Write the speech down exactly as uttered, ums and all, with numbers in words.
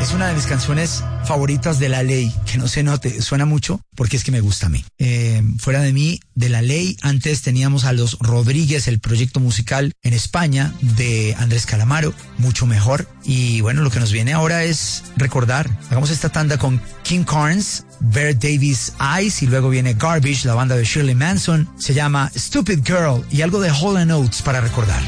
Es una de mis canciones favoritas de La Ley, que no se note, suena mucho porque es que me gusta a mí. Eh, fuera de mí, de La Ley, antes teníamos a Los Rodríguez, el proyecto musical en España de Andrés Calamaro, mucho mejor. Y bueno, lo que nos viene ahora es recordar. Hagamos esta tanda con King Carnes, Bear Davis Eyes, y luego viene Garbage, la banda de Shirley Manson. Se llama Stupid Girl y algo de Hall and Oates para recordar.